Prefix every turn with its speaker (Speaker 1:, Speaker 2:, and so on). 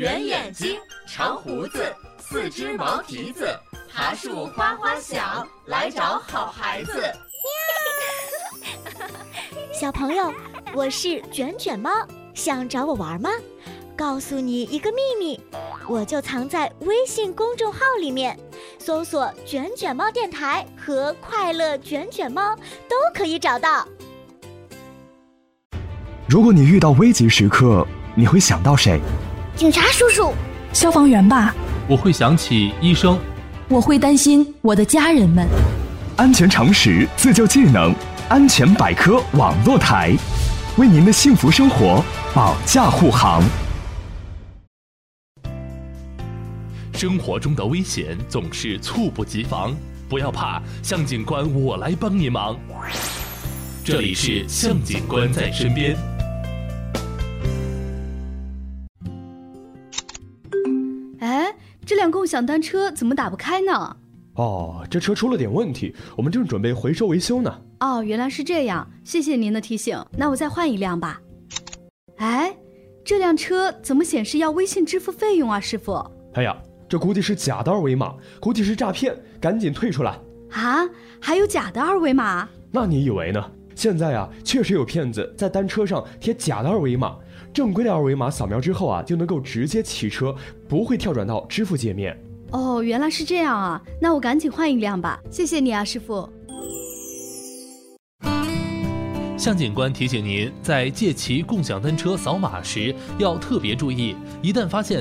Speaker 1: 圆眼睛，长胡子，四只毛蹄子，爬树哗哗响，来找好孩子。
Speaker 2: 小朋友，我是卷卷猫，想找我玩吗？告诉你一个秘密，我就藏在微信公众号里面，搜索卷卷猫电台和快乐卷卷猫都可以找到。
Speaker 3: 如果你遇到危急时刻，你会想到谁？
Speaker 2: 警察叔叔，
Speaker 4: 消防员吧。
Speaker 5: 我会想起医生。
Speaker 4: 我会担心我的家人们。
Speaker 3: 安全常识，自救技能，安全百科网络台，为您的幸福生活保驾护航。
Speaker 5: 生活中的危险总是猝不及防，不要怕，向警官我来帮你忙。这里是向警官在身边。
Speaker 6: 哎，这辆共享单车怎么打不开呢？
Speaker 7: 哦，这车出了点问题，我们正准备回收维修呢。
Speaker 6: 哦，原来是这样，谢谢您的提醒，那我再换一辆吧。哎，这辆车怎么显示要微信支付费用啊，师傅？
Speaker 7: 哎呀，这估计是假的二维码，估计是诈骗，赶紧退出来。
Speaker 6: 啊，还有假的二维码？
Speaker 7: 那你以为呢？现在啊，确实有骗子在单车上贴假的二维码，正规的二维码扫描之后啊，就能够直接骑车，不会跳转到支付界面。
Speaker 6: 哦，原来是这样啊，那我赶紧换一辆吧，谢谢你啊，师傅。
Speaker 5: 向警官提醒您，在借骑共享单车扫码时要特别注意，一旦发现